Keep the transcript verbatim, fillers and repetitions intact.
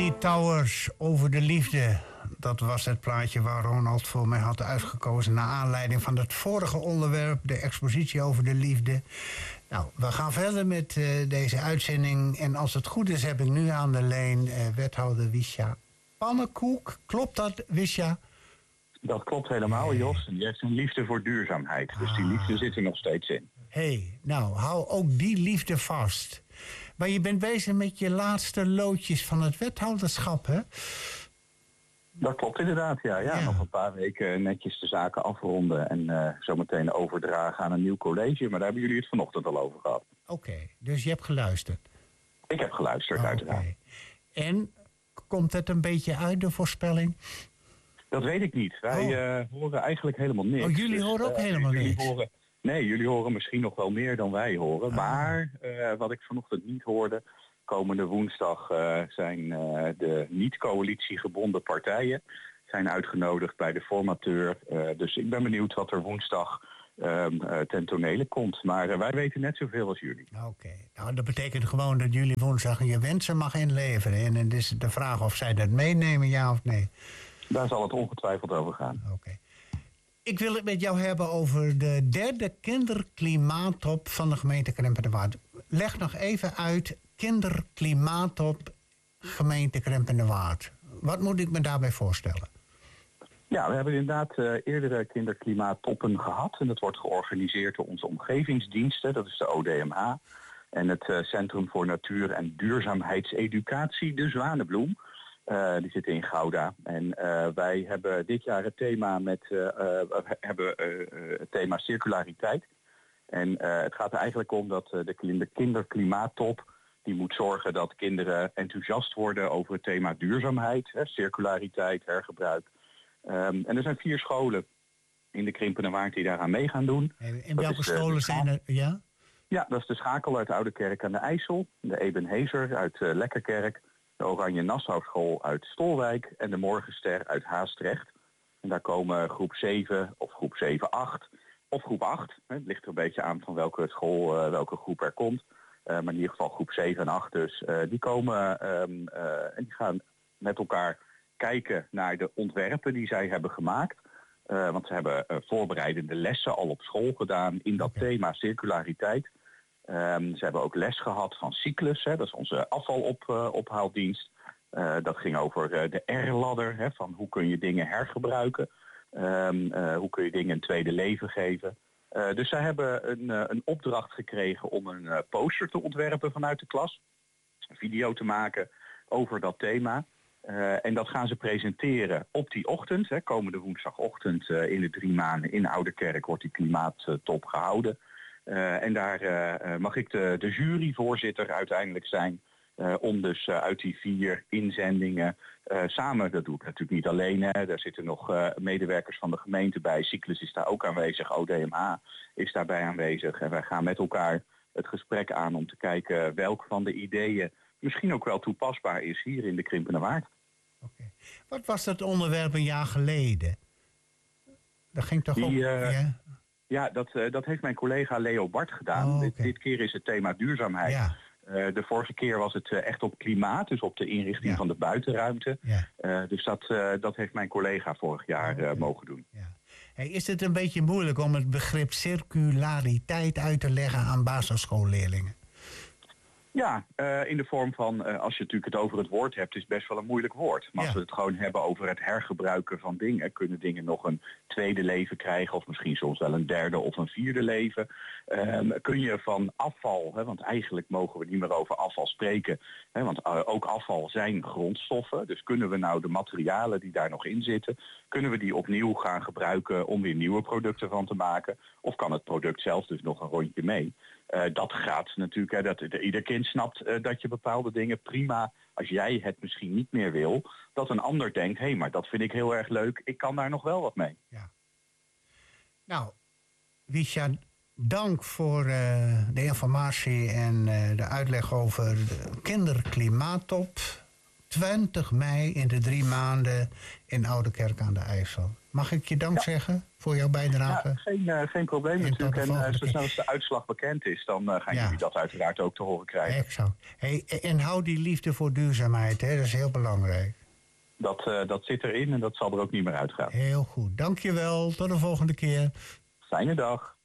Lee Towers, Over de Liefde. Dat was het plaatje waar Ronald voor mij had uitgekozen... naar aanleiding van het vorige onderwerp, de expositie over de liefde. Nou, we gaan verder met uh, deze uitzending. En als het goed is, heb ik nu aan de lijn uh, wethouder Wisja Pannenkoek. Klopt dat, Wisja? Dat klopt helemaal, Jos. Die heeft een liefde voor duurzaamheid. Dus die liefde zit er nog steeds in. Hé, hey, nou, hou ook die liefde vast. Maar je bent bezig met je laatste loodjes van het wethouderschap, hè? Dat klopt inderdaad, ja. ja. ja. Nog een paar weken netjes de zaken afronden... en uh, zometeen overdragen aan een nieuw college. Maar daar hebben jullie het vanochtend al over gehad. Oké, okay, dus je hebt geluisterd? Ik heb geluisterd, oh, uiteraard. Okay. En komt het een beetje uit, de voorspelling? Dat weet ik niet. Wij oh. uh, horen eigenlijk helemaal niks. Oh, jullie dus, horen ook uh, helemaal jullie niks? Horen, nee, jullie horen misschien nog wel meer dan wij horen. Ah. Maar uh, wat ik vanochtend niet hoorde... komende woensdag uh, zijn uh, de niet-coalitiegebonden partijen... zijn uitgenodigd bij de formateur. Uh, dus ik ben benieuwd wat er woensdag um, uh, ten tonele komt. Maar uh, wij weten net zoveel als jullie. Oké, okay. Nou dat betekent gewoon dat jullie woensdag je wensen mag inleveren. En het is de vraag of zij dat meenemen, ja of nee. Daar zal het ongetwijfeld over gaan. Oké. Okay. Ik wil het met jou hebben over de derde kinderklimaattop van de gemeente Krempen-de-Waard. Leg nog even uit, kinderklimaattop gemeente Krempen-de-Waard. Wat moet ik me daarbij voorstellen? Ja, we hebben inderdaad uh, eerdere kinderklimaattoppen gehad. En dat wordt georganiseerd door onze omgevingsdiensten. Dat is de O D M H. En het uh, Centrum voor Natuur- en Duurzaamheidseducatie, de Zwanenbloem. Uh, die zitten in Gouda. En uh, wij hebben dit jaar het thema met uh, uh, hebben uh, het thema circulariteit. En uh, het gaat er eigenlijk om dat uh, de kinderklimaattop die moet zorgen dat kinderen enthousiast worden over het thema duurzaamheid, hè, circulariteit, hergebruik. Um, en er zijn vier scholen in de Krempen-de-Waard die daaraan mee gaan doen. En welke scholen de zijn er? Ja? Ja, dat is de Schakel uit Oude Kerk aan de IJssel, de Ebenhezer uit uh, Lekkerkerk, de Oranje Nassau School uit Stolwijk en de Morgenster uit Haastrecht. En daar komen groep zeven of groep zeven acht of groep acht. Hè, het ligt er een beetje aan van welke school, uh, welke groep er komt. Uh, maar in ieder geval groep zeven en acht dus. Uh, die komen um, uh, en die gaan met elkaar kijken naar de ontwerpen die zij hebben gemaakt. Uh, want ze hebben uh, voorbereidende lessen al op school gedaan in dat okay. thema circulariteit. Um, ze hebben ook les gehad van Cyclus, hè, dat is onze afvalophaaldienst. Uh, dat ging over uh, de R-ladder, hè, van hoe kun je dingen hergebruiken. Um, uh, hoe kun je dingen een tweede leven geven. Uh, dus zij hebben een, uh, een opdracht gekregen om een uh, poster te ontwerpen vanuit de klas. Een video te maken over dat thema. Uh, en dat gaan ze presenteren op die ochtend. Hè, komende woensdagochtend uh, in de drie maanden in Ouderkerk wordt die klimaattop gehouden. Uh, en daar uh, mag ik de, de juryvoorzitter uiteindelijk zijn. Uh, om dus uh, uit die vier inzendingen uh, samen, dat doe ik natuurlijk niet alleen. Hè. Daar zitten nog uh, medewerkers van de gemeente bij. Cyclus is daar ook aanwezig. O D M H is daarbij aanwezig. En wij gaan met elkaar het gesprek aan om te kijken welk van de ideeën misschien ook wel toepasbaar is hier in de Krempen-de-Waard. Okay. Wat was dat onderwerp een jaar geleden? Dat ging toch die, ook... Uh, ja, ja dat, uh, dat heeft mijn collega Leo Bart gedaan. Oh, okay. dit, dit keer is het thema duurzaamheid. Ja. Uh, de vorige keer was het uh, echt op klimaat, dus op de inrichting ja. van de buitenruimte. Ja. Uh, dus dat, uh, dat heeft mijn collega vorig jaar uh, mogen doen. Ja. Hey, is het een beetje moeilijk om het begrip circulariteit uit te leggen aan basisschoolleerlingen? Ja, uh, in de vorm van, uh, als je natuurlijk het over het woord hebt, is het best wel een moeilijk woord. Maar ja. als we het gewoon hebben over het hergebruiken van dingen, kunnen dingen nog een tweede leven krijgen, of misschien soms wel een derde of een vierde leven. Um, kun je van afval, hè, want eigenlijk mogen we niet meer over afval spreken, hè, want uh, ook afval zijn grondstoffen. Dus kunnen we nou de materialen die daar nog in zitten, kunnen we die opnieuw gaan gebruiken om weer nieuwe producten van te maken? Of kan het product zelf dus nog een rondje mee? Uh, dat gaat natuurlijk, hè, dat ieder kind snapt uh, dat je bepaalde dingen prima, als jij het misschien niet meer wil, dat een ander denkt, hé, hey, maar dat vind ik heel erg leuk, ik kan daar nog wel wat mee. Ja. Nou, Wisja, dank voor uh, de informatie en uh, de uitleg over de kinderklimaattop twintig mei in de drie maanden in Oudekerk aan de IJssel. Mag ik je dank ja. zeggen voor jouw bijdrage? Ja, geen, uh, geen probleem en natuurlijk. En uh, zo keer. snel als de uitslag bekend is, dan uh, gaan ja. jullie dat uiteraard ook te horen krijgen. Exact. Hey, en hou die liefde voor duurzaamheid, hè? Dat is heel belangrijk. Dat, uh, dat zit erin en dat zal er ook niet meer uitgaan. Heel goed. Dank je wel. Tot de volgende keer. Fijne dag.